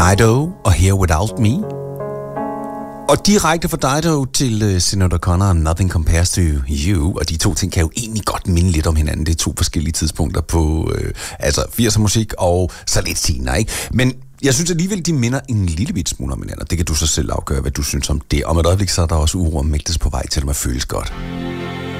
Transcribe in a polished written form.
Dido og Here Without Me. Og direkte fra Dido til Sinéad O'Connor og Nothing Compares to You. Og de to ting kan jo egentlig godt minde lidt om hinanden. Det er to forskellige tidspunkter på 80'er musik og så lidt senere, ikke? Men jeg synes alligevel, de minder en lille bit smule om hinanden. Det kan du så selv afgøre, hvad du synes om det. Om et øjeblik, så er der også Uro og Mægtes på vej til at føles godt.